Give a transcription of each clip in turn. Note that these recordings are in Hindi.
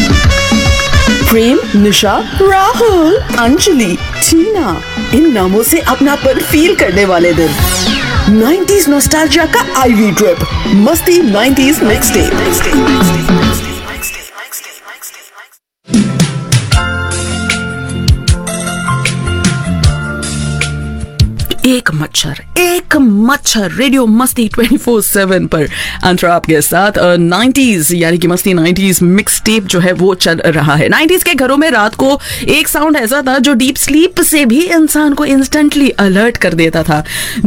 प्रेम, निशा, राहुल, अंजलि, टीना, इन नामों से अपनापन फील करने वाले दिन। 90s नॉस्टैल्जिया का आईवी ट्रिप, मस्ती 90s मिक्स टेप। एक मच्छर रेडियो मस्ती 24/7 पर अंतरा आपके साथ 90s यानी कि मस्ती 90s मिक्स टेप जो है वो चल रहा है। 90s के घरों में रात को एक साउंड ऐसा था जो डीप स्लीप से भी इंसान को इंस्टेंटली अलर्ट कर देता था।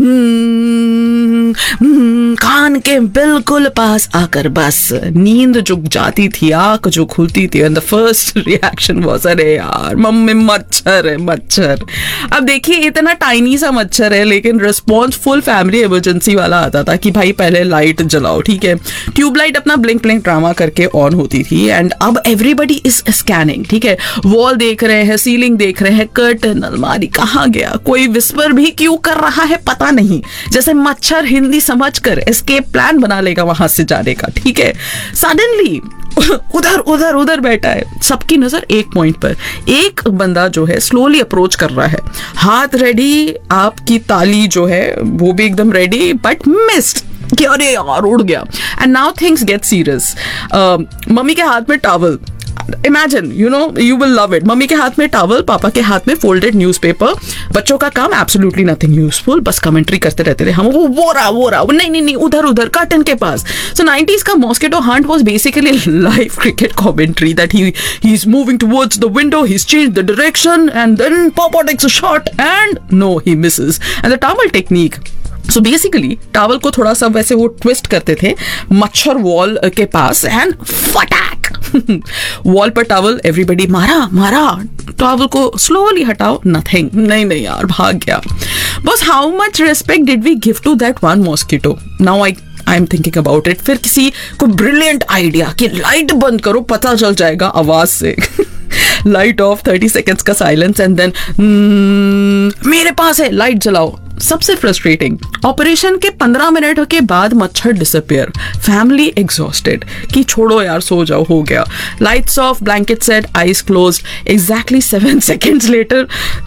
कान के बिल्कुल पास आकर बस नींद जो जाती थी, आंख जो खुलती थी, and the first reaction was अरे यार मम्मी मच्छर है मच्छर। अब देखिए इतना टाइनी सा मच्छर है लेकिन रिस्पॉन्स फुल फैमिली इमरजेंसी वाला आता था कि भाई पहले लाइट जलाओ, ठीक है। ट्यूबलाइट अपना ब्लिंक ब्लिंक ड्रामा करके ऑन होती थी एंड अब एवरीबडी इज स्कैनिंग, ठीक है। वॉल देख रहे हैं, सीलिंग देख रहे हैं, कर्टन, अलमारी कहाँ गया, कोई विस्पर भी क्यों कर रहा है पता नहीं, जैसे मच्छर हिंदी समझकर एस्केप प्लान बना लेगा वहां से जाने का, ठीक है। सडनली उधर उधर उधर बैठा है, सबकी नजर एक पॉइंट पर, एक बंदा जो है स्लोली अप्रोच कर रहा है, हाथ रेडी, आपकी ताली जो है वो भी एकदम रेडी, बट मिस्ड कि अरे यार उड़ गया। And now things get serious. Mummy के हाथ में towel, imagine you know you will love it, mummy के हाथ में टॉवल, पापा के हाथ में फोल्डेड न्यूज़पेपर, बच्चों का काम एब्सोल्युटली नथिंग यूजफुल, बस कमेंट्री करते रहते थे हम, वो रहा नहीं उधर उधर कर्टन के पास। सो 90s का mosquito Hunt was basically live cricket commentary that he is moving towards the window, he is changed the direction and then पापा takes a shot and no he Mrs. And the towel technique, so basically towel को थोड़ा सा वैसे वो ट्विस्ट करते थे मच्छर वॉल के पास एंड फटाक वॉल पर टॉवल, एवरीबडी मारा, टॉवल को स्लोली हटाओ, नथिंग, नहीं यार भाग गया। बस how much respect did we give to that one mosquito? Now I am thinking about it. फिर किसी को ब्रिलियंट आइडिया कि लाइट बंद करो, पता चल जाएगा आवाज से। लाइट ऑफ, 30 सेकेंड्स का साइलेंस एंड देन मेरे पास है, लाइट जलाओ। सबसे फ्रस्ट्रेटिंग, ऑपरेशन के 15 मिनट के बाद मच्छर डिसअपियर, फैमिली एग्जॉस्टेड कि छोड़ो यार सो जाओ, हो गया। Lights off, blanket set, eyes closed, exactly 7 seconds letter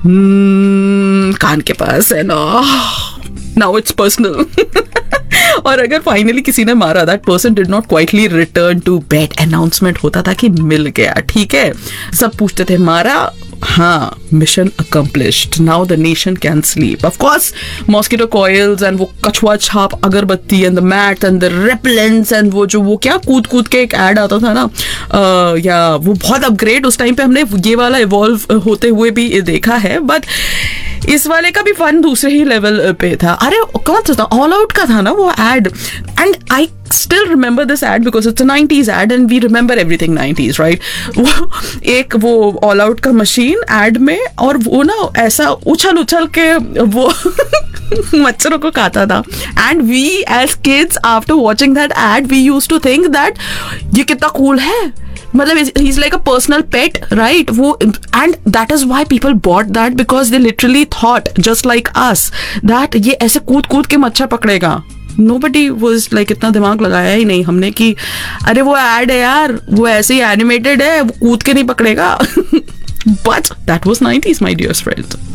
कान के पास है ना, नाउ इट्स पर्सनल। और अगर फाइनली किसी ने मारा, that person did not quietly return to bed, announcement होता था कि मिल गया, ठीक है। सब पूछते थे मारा, हाँ, mission accomplished, now the nation can sleep. Of course mosquito coils and वो कछुआ छाप अगरबत्ती and the mat and the repellents and वो क्या कूद के एक ऐड आता था ना, या वो बहुत अपग्रेड उस टाइम पे हमने ये वाला इवॉल्व होते हुए भी देखा है, बट इस वाले का भी फन दूसरे ही लेवल पे था। अरे कौन सा था, ऑल आउट का था ना वो add, and I still remember this ad because it's a 90s ad and we remember everything 90s, right? एक वो ऑल आउट का मशीन एड में, और वो ना ऐसा उछल के वो मच्छरों को खाता था। And we as kids after watching that add we used to think that ये कितना कूल है, मतलब he's like a personal pet, right? वो, and that is why people bought that because they literally thought just like us that ये ऐसे कूद के मच्छर पकड़ेगा। Nobody was like इतना दिमाग लगाया ही नहीं हमने कि अरे वो एड है यार, वो ऐसे ही एनिमेटेड है, वो कूद के नहीं पकड़ेगा। But that was 90s, my dear friend.